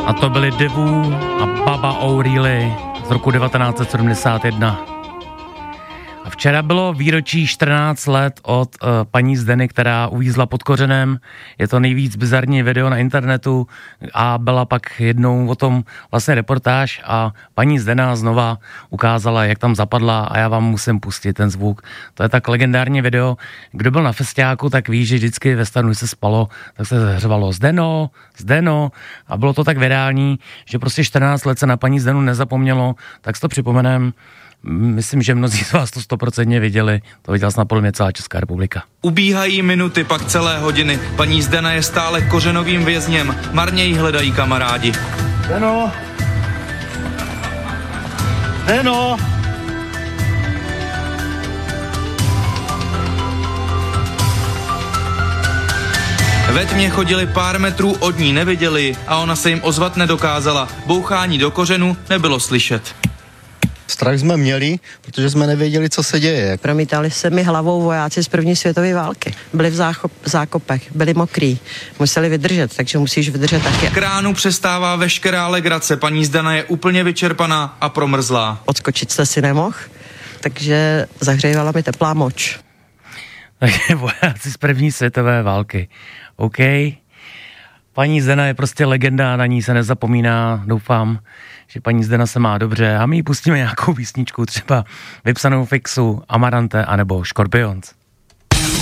A to byly Devu a Baba O'Reilly z roku 1971. A včera bylo výročí 14 let od paní Zdeny, která uvízla pod kořenem. Je to nejvíc bizarní video na internetu a byla pak jednou o tom vlastně reportáž a paní Zdena znova ukázala, jak tam zapadla a já vám musím pustit ten zvuk. To je tak legendární video. Kdo byl na festiáku, tak ví, že vždycky ve stanu se spalo, tak se zahřevalo Zdeno a bylo to tak virální, že prostě 14 let se na paní Zdenu nezapomnělo, tak si to připomenem. Myslím, že mnozí z vás to 100% viděli. To viděla snad podle mě celá Česká republika. Ubíhají minuty, pak celé hodiny. Paní Zdena je stále kořenovým vězněm. Marně jí hledají kamarádi. Zdeno! Ve tmě chodili pár metrů od ní, neviděli a ona se jim ozvat nedokázala. Bouchání do kořenu nebylo slyšet. Strach jsme měli, protože jsme nevěděli, co se děje. Promítali se mi hlavou vojáci z první světové války. Byli v zákopech, byli mokrý, museli vydržet, takže musíš vydržet taky. Kránu přestává veškerá legrace, paní Zdena je úplně vyčerpaná a promrzlá. Odskočit jste si nemohl, takže zahřívala mi teplá moč. Takže vojáci z první světové války. OK. Paní Zdena je prostě legenda, na ní se nezapomíná, doufám, že paní Zdena se má dobře a my jí pustíme nějakou písničku, třeba vypsanou Fixu, Amarante anebo Scorpions.